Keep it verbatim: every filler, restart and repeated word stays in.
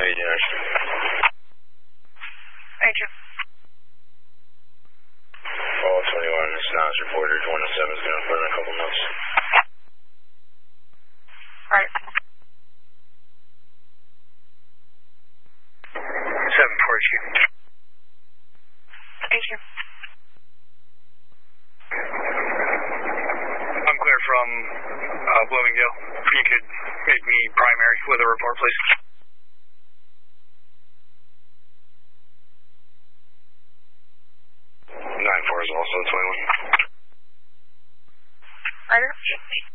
you doing? Major. Fall twenty-one, this is Nas reporter. one oh seven is going to put in a couple notes. Alright. seven four Q. Thank you. I'm clear from uh, Bloomingdale. You could make me primary with a report, please. nine four is also twenty-one. Ryder?